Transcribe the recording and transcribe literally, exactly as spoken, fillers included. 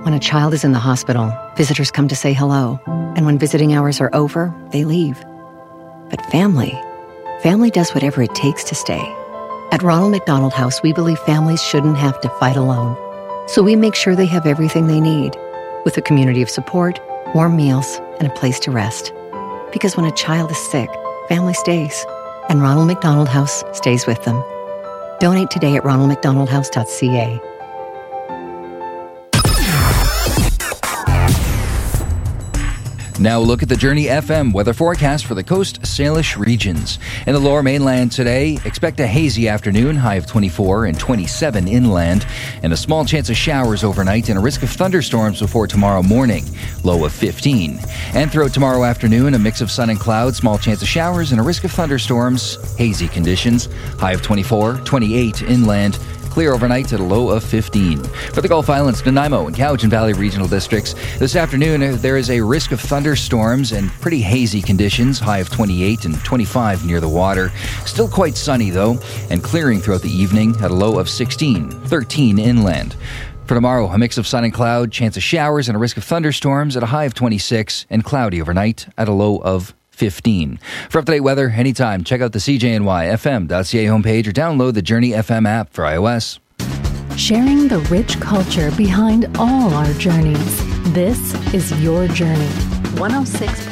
When a child is in the hospital, visitors come to say hello. And when visiting hours are over, they leave. But family, family does whatever it takes to stay. At Ronald McDonald House, we believe families shouldn't have to fight alone. So we make sure they have everything they need, with a community of support, warm meals, and a place to rest. Because when a child is sick, family stays. And Ronald McDonald House stays with them. Donate today at ronald mcdonald house dot c a. Now look at the Journey F M weather forecast for the Coast Salish regions. In the lower mainland today, expect a hazy afternoon, high of twenty-four and twenty-seven inland, and a small chance of showers overnight and a risk of thunderstorms before tomorrow morning, low of fifteen. And throughout tomorrow afternoon, a mix of sun and clouds, small chance of showers and a risk of thunderstorms, hazy conditions, high of twenty-four, twenty-eight inland, clear overnight at a low of fifteen. For the Gulf Islands, Nanaimo and Cowichan Valley regional districts, this afternoon there is a risk of thunderstorms and pretty hazy conditions, high of twenty-eight and twenty-five near the water. Still quite sunny though, and clearing throughout the evening at a low of sixteen, thirteen inland. For tomorrow, a mix of sun and cloud, chance of showers and a risk of thunderstorms at a high of twenty-six and cloudy overnight at a low of fifteen. For up-to-date weather anytime, check out the C J N Y F M dot C A homepage or download the Journey F M app for iOS. Sharing the rich culture behind all our journeys. This is your journey. one oh six